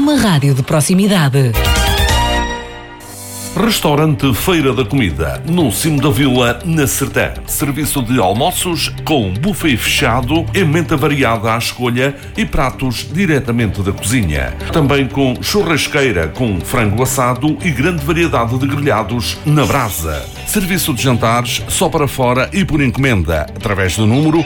uma rádio de proximidade. Restaurante Feira da Comida, no cimo da vila, na Sertã. Serviço de almoços com buffet fechado, emenda variada à escolha e pratos diretamente da cozinha. Também com churrasqueira com frango assado e grande variedade de grelhados na brasa. Serviço de jantares só para fora e por encomenda, através do número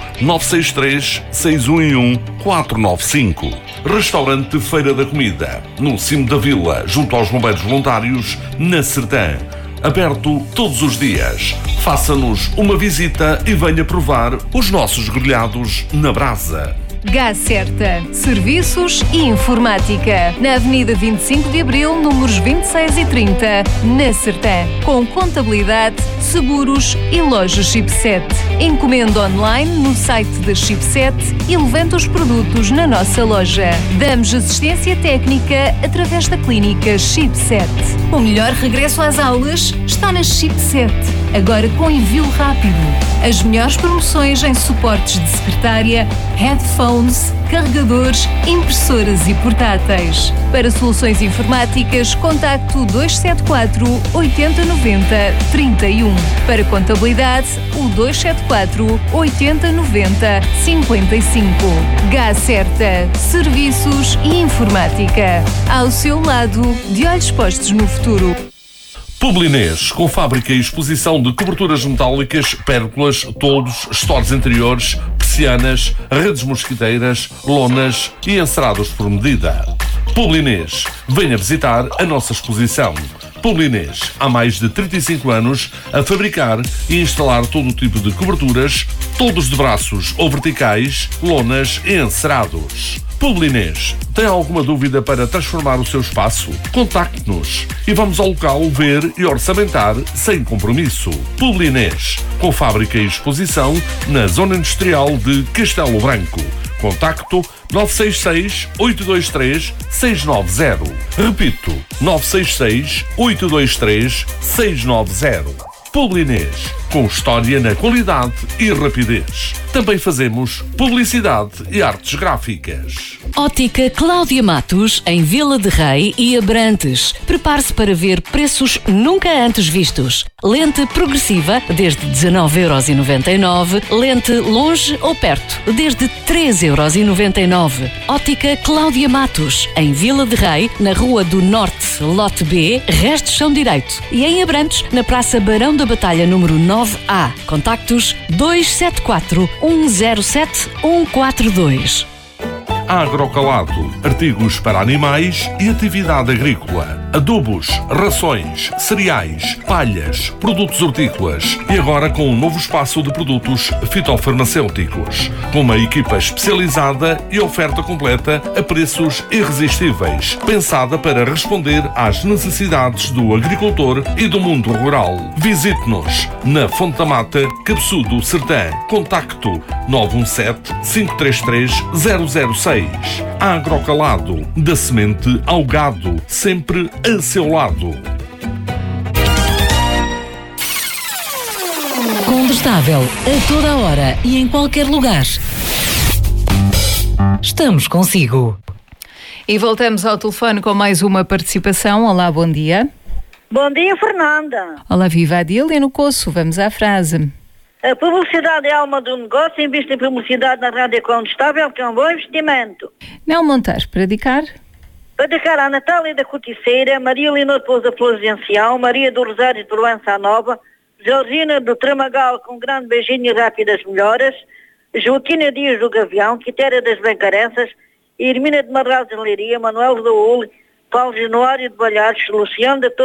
963-611-495. Restaurante Feira da Comida, no cimo da vila, junto aos bombeiros voluntários, na Sertã. Aberto todos os dias. Faça-nos uma visita e venha provar os nossos grelhados na brasa. Gás-Certa, Serviços e Informática, na Avenida 25 de Abril, números 26 e 30, na Sertã, com contabilidade, seguros e loja Chipset. Encomenda online no site da Chipset e levanta os produtos na nossa loja. Damos assistência técnica através da clínica Chipset. O melhor regresso às aulas está na Chipset, agora com envio rápido. As melhores promoções em suportes de secretária, headphones, carregadores, impressoras e portáteis. Para soluções informáticas, contacto 274 80 90 31. Para contabilidade, o 274 80 90 55. Gás-Certa, Serviços e Informática. Ao seu lado, de olhos postos no futuro. Publinês, com fábrica e exposição de coberturas metálicas, pérgolas, toldos, estores interiores, persianas, redes mosquiteiras, lonas e encerados por medida. Publinês, venha visitar a nossa exposição. Publinês, há mais de 35 anos a fabricar e instalar todo o tipo de coberturas, toldos de braços ou verticais, lonas e encerados. Publinês, tem alguma dúvida para transformar o seu espaço? Contacte-nos e vamos ao local ver e orçamentar sem compromisso. Publinês, com fábrica e exposição na Zona Industrial de Castelo Branco. Contacto 966-823-690. Repito, 966-823-690. Publinês, com história na qualidade e rapidez. Também fazemos publicidade e artes gráficas. Ótica Cláudia Matos, em Vila de Rei e Abrantes. Prepare-se para ver preços nunca antes vistos. Lente progressiva, desde 19,99€. Lente longe ou perto, desde 13,99€. Ótica Cláudia Matos, em Vila de Rei, na Rua do Norte, Lote B, resto chão direito. E em Abrantes, na Praça Barão da Batalha, número 9A. Contactos 274 107 142. Agrocalado, artigos para animais e atividade agrícola, adubos, rações, cereais, palhas, produtos hortícolas e agora com um novo espaço de produtos fitofarmacêuticos, com uma equipa especializada e oferta completa a preços irresistíveis, pensada para responder às necessidades do agricultor e do mundo rural. Visite-nos na Fonte da Mata, Cabeçudo, Sertã. Contacto 917-533-006. Agrocalado, da semente ao gado, sempre a seu lado. Combustável, a toda a hora e em qualquer lugar. Estamos consigo. E voltamos ao telefone com mais uma participação. Olá, bom dia. Bom dia, Fernanda. Olá, viva Adília no Coço. Vamos à frase. A publicidade é a alma do negócio. Investe em publicidade na Rádio Combustável, que é um bom investimento. Nel Montares, para dedicar? Para dedicar à Natália da Corticeira, Maria Leonor Pousa Florencial, Maria do Rosário de Proença Nova, Georgina do Tramagal, com um grande beijinho e rápidas melhoras, Joaquina Dias do Gavião, Quitéria das Bencarenças, Irmina de Marraz de Leiria, Manuel do Ule, Paulo Januário de Balhares, Luciano da